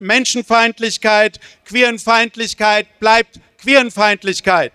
Menschenfeindlichkeit, Queerenfeindlichkeit bleibt Queerenfeindlichkeit.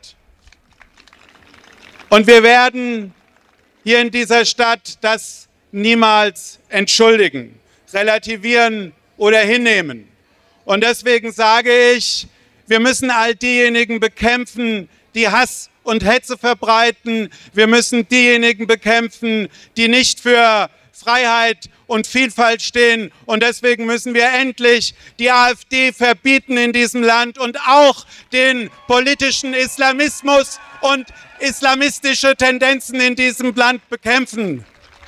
Und wir werden hier in dieser Stadt das niemals entschuldigen, relativieren oder hinnehmen. Und deswegen sage ich, wir müssen all diejenigen bekämpfen, die Hass und Hetze verbreiten. Wir müssen diejenigen bekämpfen, die nicht für Freiheit und Vielfalt stehen. Und deswegen müssen wir endlich die AfD verbieten in diesem Land und auch den politischen Islamismus und islamistische Tendenzen in diesem Land bekämpfen.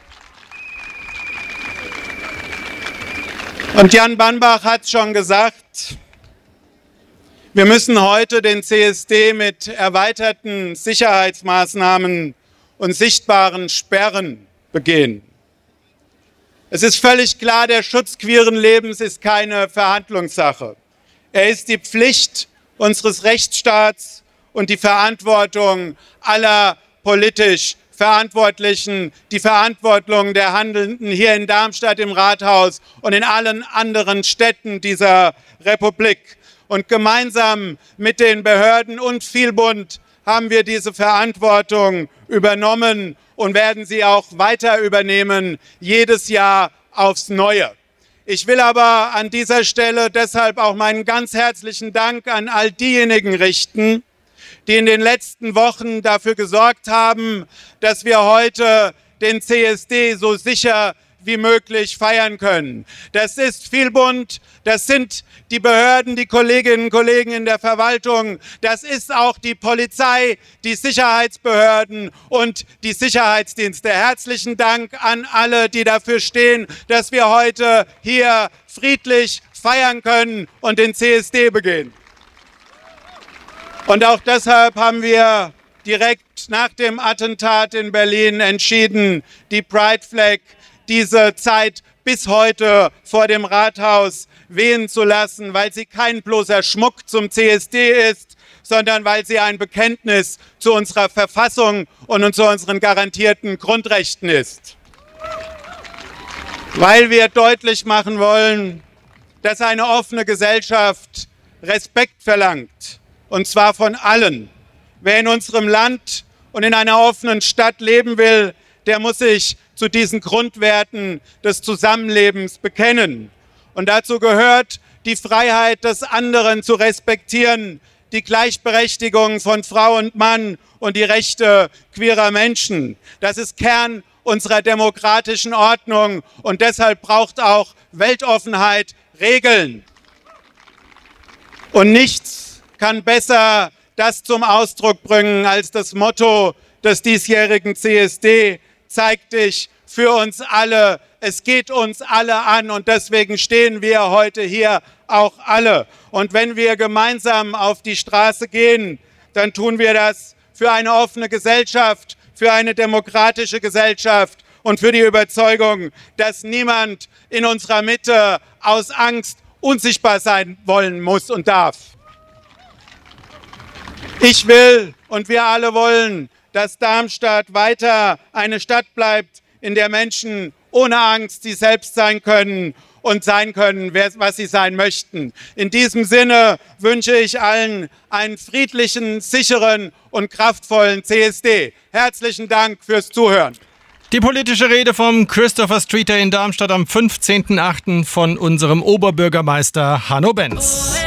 Und Jan Banbach hat es schon gesagt, wir müssen heute den CSD mit erweiterten Sicherheitsmaßnahmen und sichtbaren Sperren begehen. Es ist völlig klar, der Schutz queeren Lebens ist keine Verhandlungssache. Er ist die Pflicht unseres Rechtsstaats und die Verantwortung aller politisch Verantwortlichen, die Verantwortung der Handelnden hier in Darmstadt im Rathaus und in allen anderen Städten dieser Republik. Und gemeinsam mit den Behörden und Vielbund haben wir diese Verantwortung übernommen und werden sie auch weiter übernehmen, jedes Jahr aufs Neue. Ich will aber an dieser Stelle deshalb auch meinen ganz herzlichen Dank an all diejenigen richten, die in den letzten Wochen dafür gesorgt haben, dass wir heute den CSD so sicher wie möglich feiern können. Das ist Vielbund, das sind die Behörden, die Kolleginnen und Kollegen in der Verwaltung, das ist auch die Polizei, die Sicherheitsbehörden und die Sicherheitsdienste. Herzlichen Dank an alle, die dafür stehen, dass wir heute hier friedlich feiern können und den CSD begehen. Und auch deshalb haben wir direkt nach dem Attentat in Berlin entschieden, die Pride Flag diese Zeit bis heute vor dem Rathaus wehen zu lassen, weil sie kein bloßer Schmuck zum CSD ist, sondern weil sie ein Bekenntnis zu unserer Verfassung und zu unseren garantierten Grundrechten ist. Weil wir deutlich machen wollen, dass eine offene Gesellschaft Respekt verlangt, und zwar von allen. Wer in unserem Land und in einer offenen Stadt leben will, der muss sich zu diesen Grundwerten des Zusammenlebens bekennen. Und dazu gehört die Freiheit des anderen zu respektieren, die Gleichberechtigung von Frau und Mann und die Rechte queerer Menschen. Das ist Kern unserer demokratischen Ordnung und deshalb braucht auch Weltoffenheit Regeln. Und nichts kann besser das zum Ausdruck bringen als das Motto des diesjährigen CSD: Zeig dich für uns alle. Es geht uns alle an und deswegen stehen wir heute hier auch alle. Und wenn wir gemeinsam auf die Straße gehen, dann tun wir das für eine offene Gesellschaft, für eine demokratische Gesellschaft und für die Überzeugung, dass niemand in unserer Mitte aus Angst unsichtbar sein wollen muss und darf. Ich will und wir alle wollen, dass Darmstadt weiter eine Stadt bleibt, in der Menschen ohne Angst sie selbst sein können und sein können, was sie sein möchten. In diesem Sinne wünsche ich allen einen friedlichen, sicheren und kraftvollen CSD. Herzlichen Dank fürs Zuhören. Die politische Rede vom Christopher Street Day in Darmstadt am 15.08. von unserem Oberbürgermeister Hanno Benz.